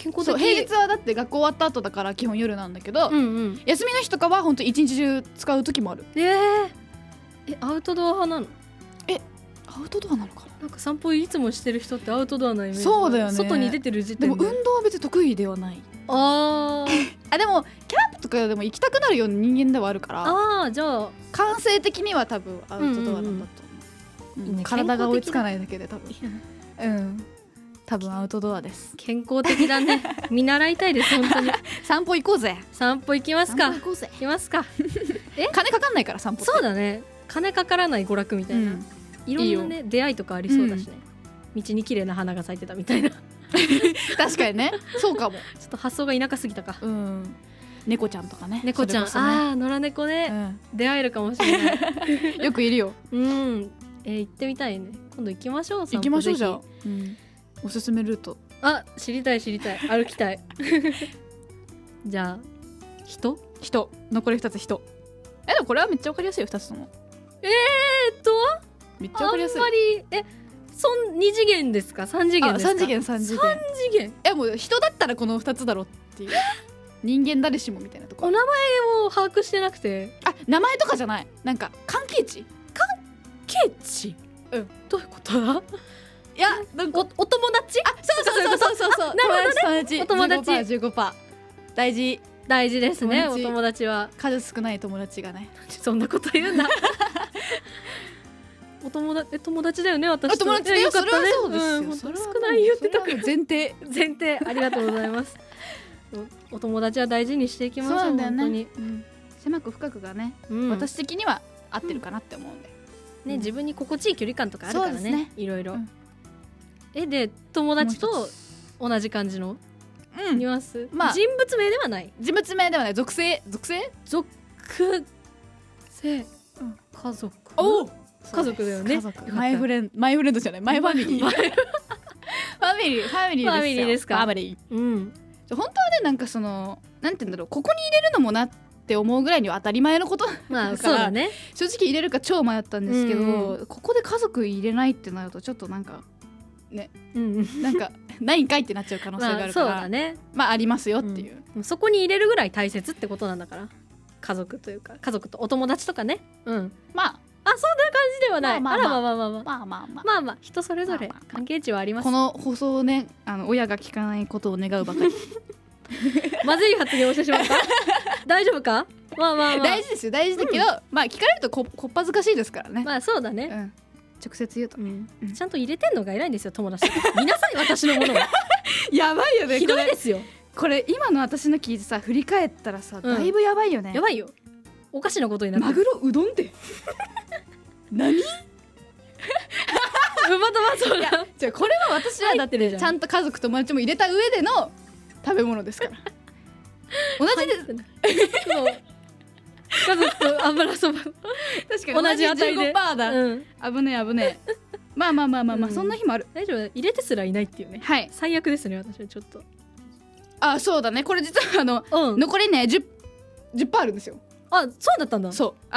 健康的。 そう平日はだって学校終わった後だから基本夜なんだけど、休みの日とかは本当一日中使う時もある。 アウトドア派なの？ アウトドアなのかな。 なんか散歩いつもしてる人ってアウトドアなイメージ。 そうだよね。 外に出てる時点で。 でも運動は別に得意ではない。でもキャンプとかでも行きたくなるような人間ではあるから、 じゃあ感性的には多分アウトドアなんだと思う。体が追いつかないだけで多分多分アウトドアです。 健康的だね。見習いたいです本当に。 散歩行こうぜ。 散歩行きますか。 行きますか。 金かかんないから散歩って。 そうだね。金かからない娯楽みたいな、いろんなね出会いとかありそうだしね、道に綺麗な花が咲いてたみたいな。 確かにね。そうかも。 ちょっと発想が田舎すぎたか。 猫ちゃんとかね。 猫ちゃん、野良猫ね、出会えるかもしれない。 よくいるよ。 行ってみたいね。今度行きましょう。 行きましょう。じゃあおすすめルート。 知りたい歩きたい。じゃあ人残り2つ人。でもこれはめっちゃわかりやすいよ。2つともめっちゃわかりやすい。 あんまり2次元ですか3次元ですか。 3次元。もう人だったらこの2つだろっていう。人間誰しもみたいなとこ。 お名前を把握してなくて。 名前とかじゃない。なんか関係値。 どういうことだ。 いやなんかお友達。 そうなるほどね。お友達 15%。大事ですね。お友達は数少ない友達がね。 そんなこと言うんだ。友達だよね私と。 友達だよ。それはそうですよ。 少ない言ってたから前提ありがとうございます。お友達は大事にしていきましょう。 そうだよね。 本当に狭く深くがね、私的には合ってるかなって思うんでね。自分に心地いい距離感とかあるからね。いろいろ。で友達と同じ感じのニュアンス。人物名ではない。 属性家族だよね。 マイフレンドじゃない。マイファミリー。ファミリーですか。本当はね、なんかそのなんて言うんだろう、ここに入れるのもなって思うぐらいには当たり前のことだからそうだね。 正直入れるか超迷ったんですけど、ここで家族入れないってなるとちょっとなんかね、なんかないんかいってなっちゃう可能性があるから、 そうだね。 ありますよっていう、 そこに入れるぐらい大切ってことなんだから。家族というか家族とお友達とかね。そんな感じではない。まあ人それぞれ関係値はあります。 この放送をね、親が聞かないことを願うばかり。 まずい発言をしてしまった。大丈夫か。 大事ですよ。大事だけど、聞かれるとこっぱずかしいですからね。 そうだね。 直接言うと、 ちゃんと入れてんのが偉いんですよ。友達見なさい私のものを。 やばいよね。 ひどいですよこれ。今の私の聞いてさ、振り返ったらさ、だいぶやばいよね。 やばいよ。おかしなことになってる。 マグロうどんって何。 そうだ。 じゃあこれは私はだってちゃんと家族友達も入れた上での食べ物ですから。同じです。 家族と油そば。 確かに同じ値で 15% だ。危ねえ。まあそんな日もある。 大丈夫。入れてすらいないっていうね。最悪ですね私はちょっと。 そうだね。これ実は残りね 10% あるんですよ。 そうだったんだ。 そう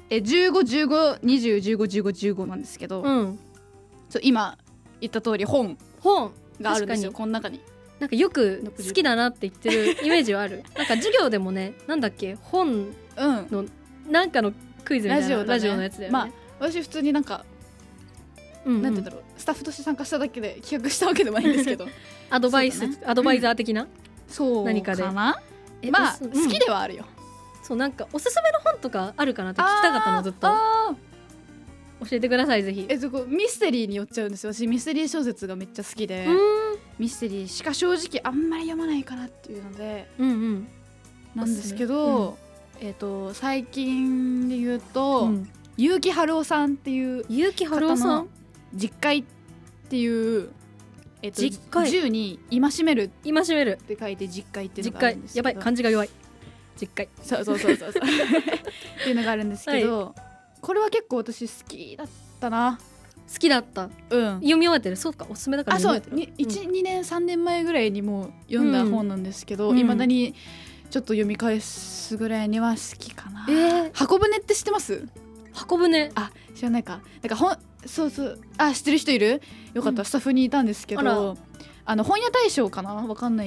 151520151515なんですけど、今言った通り本があるんですよ。この中になんかよく好きだなって言ってるイメージはある。なんか授業でもね、なんだっけ、本のなんかのクイズみたいなラジオのやつだよね。 私普通になんかなんて言うんだろう、スタッフとして参加しただけで企画したわけでもないんですけど、 アドバイザー的な何かで好きではあるよ。 そう、なんかおすすめの本とかあるかなって聞きたかったのずっと。教えてくださいぜひ。 ミステリーに寄っちゃうんですよ。私ミステリー小説がめっちゃ好きで、ミステリーしか正直あんまり読まないかなっていうので、なんですけど、最近で言うと、結城春夫さんっていう方の実会っていう、10に戒めるって書いて実会っていうのがあるんですけど、 やばい漢字が弱い。実会。 そうっていうのがあるんですけど、これは結構私好きだったな。 好きだった。読み終わってる。そうか、おすすめだから読み終わってる。 1、2年3年前ぐらいにもう読んだ本なんですけど、いまだにちょっと読み返すぐらいには好きかな。箱舟って知ってます？ 箱舟、 知らないか。なんかそう知ってる人いる？よかった、スタッフにいたんですけど、本屋大賞かな、わかんない